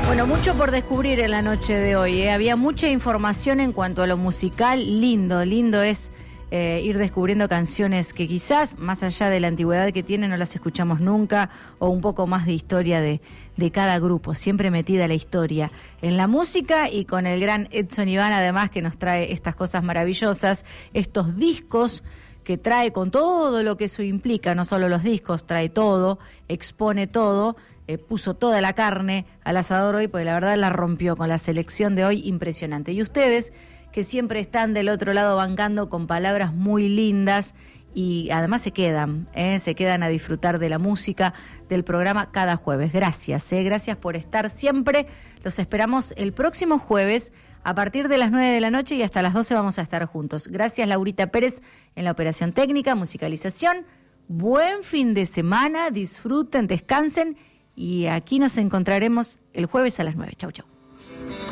Bueno, mucho por descubrir en la noche de hoy, ¿eh? Había mucha información en cuanto a lo musical. Lindo es ir descubriendo canciones que quizás, más allá de la antigüedad que tienen, no las escuchamos nunca, o un poco más de historia de cada grupo, siempre metida la historia en la música, y con el gran Edson Iván, además, que nos trae estas cosas maravillosas, estos discos que trae con todo lo que eso implica, no solo los discos, trae todo, expone todo. Puso toda la carne al asador hoy, porque la verdad la rompió con la selección de hoy, impresionante. Y ustedes, que siempre están del otro lado bancando con palabras muy lindas, y además se quedan a disfrutar de la música del programa cada jueves. Gracias, gracias por estar siempre. Los esperamos el próximo jueves a partir de las 9 de la noche y hasta las 12 vamos a estar juntos. Gracias, Laurita Pérez, en la operación técnica, musicalización. Buen fin de semana, disfruten, descansen. Y aquí nos encontraremos el jueves a las 9. Chau, chau.